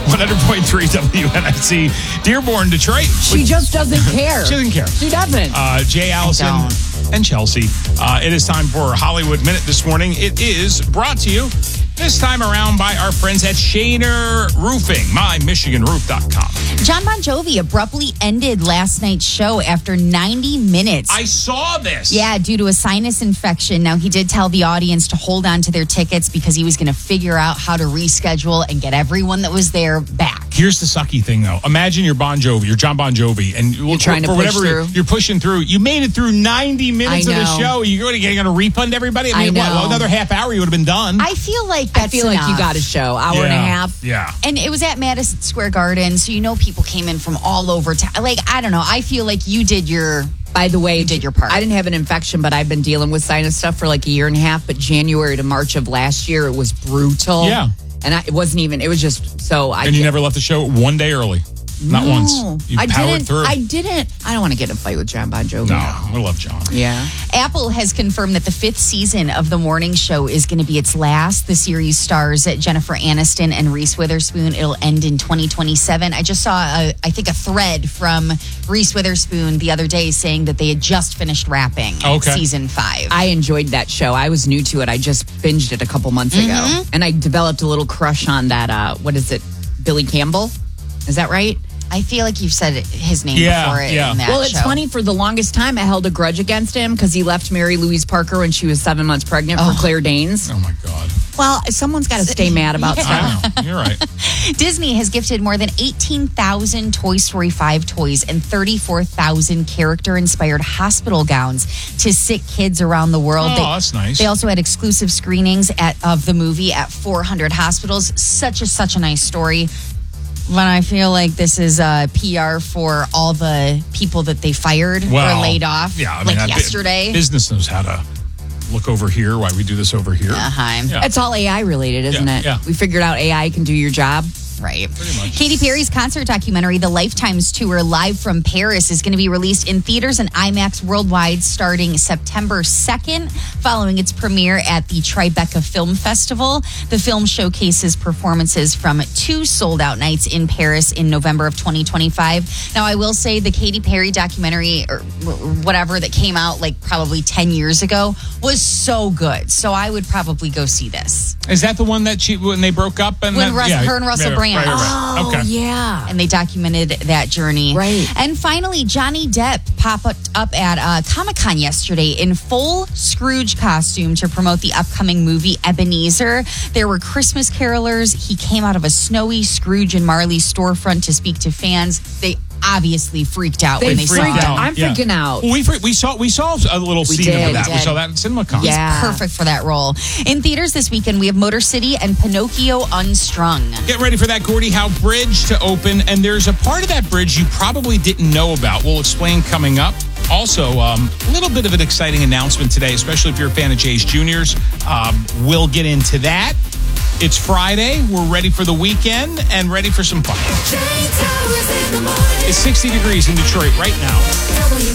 100.3 WNIC, Dearborn, Detroit. She just doesn't care. She doesn't care. She doesn't. Jay, Allison, and Chelsea. It is time for Hollywood Minute this morning. It is brought to you this time around by our friends at Shaner Roofing, mymichiganroof.com. John Bon Jovi abruptly ended last night's show after 90 minutes. I saw this. Yeah, due to a sinus infection. Now, he did tell the audience to hold on to their tickets because he was going to figure out how to reschedule and get everyone that was there back. Here's the sucky thing, though. Imagine you're Bon Jovi, you're John Bon Jovi, and you're trying to push through. You're pushing through. You made it through 90 minutes of the show. You're going to refund everybody? I mean, what, another half hour, you would have been done. I feel like that's enough. You got a show, hour and a half. Yeah. And it was at Madison Square Garden, so people came in from all over town. Like, I don't know. I feel like you did your... By the way, you did your part. I didn't have an infection, but I've been dealing with sinus stuff for like a year and a half. But January to March of last year, it was brutal. Yeah. And it wasn't even, it was just so... And you never left the show one day early? Not once. You powered through. I don't want to get in a fight with John Bon Jovi. No, I love John. Yeah. Apple has confirmed that the 5th season of The Morning Show is going to be its last. The series stars Jennifer Aniston and Reese Witherspoon. It'll end in 2027. I just saw, a thread from Reese Witherspoon the other day saying that they had just finished wrapping season 5. I enjoyed that show. I was new to it. I just binged it a couple months ago. And I developed a little crush on that, Billy Campbell? Is that right? I feel like you've said his name before in that Well, it's funny. For the longest time, I held a grudge against him because he left Mary Louise Parker when she was 7 months pregnant for Claire Danes. Oh, my God. Well, someone's got to stay mad about stuff. I know. You're right. Disney has gifted more than 18,000 Toy Story 5 toys and 34,000 character-inspired hospital gowns to sick kids around the world. Oh, that's nice. They also had exclusive screenings of the movie at 400 hospitals. Such a nice story. But I feel like this is PR for all the people that they fired or laid off. Yeah, I mean, yesterday. Business knows how to look over here while we do this over here. Yeah. It's all AI related, isn't it? Yeah. We figured out AI can do your job. Right. Pretty much. Katy Perry's concert documentary, The Lifetimes Tour Live from Paris, is going to be released in theaters and IMAX worldwide starting September 2nd, following its premiere at the Tribeca Film Festival. The film showcases performances from 2 sold-out nights in Paris in November of 2025. Now, I will say the Katy Perry documentary, or whatever, that came out like probably 10 years ago, was so good. So I would probably go see this. Is that the one that when they broke up? And When her and Russell Brand. Right. Oh, Okay. yeah. And they documented that journey. Right. And finally, Johnny Depp popped up at Comic-Con yesterday in full Scrooge costume to promote the upcoming movie Ebenezer. There were Christmas carolers. He came out of a snowy Scrooge and Marley storefront to speak to fans. They obviously freaked out when they saw it. I'm freaking out. Well, we saw a little scene of that. We saw that in CinemaCon. Yeah. Perfect for that role. In theaters this weekend, we have Motor City and Pinocchio Unstrung. Get ready for that Gordie Howe Bridge to open, and there's a part of that bridge you probably didn't know about. We'll explain coming up. Also, a little bit of an exciting announcement today, especially if you're a fan of Jay's Juniors. We'll get into that. It's Friday. We're ready for the weekend and ready for some fun. It's 60 degrees in Detroit right now.